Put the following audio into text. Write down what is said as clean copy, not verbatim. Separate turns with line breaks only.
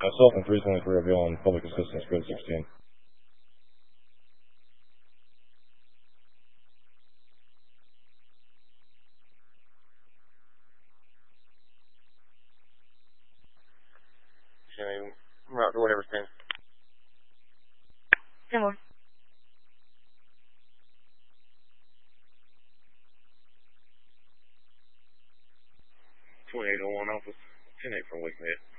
myself and 323 avail on public assistance code 16.
Route to whatever's 10.
10 more.
2801 Alpha. 10-8 for Wakehead.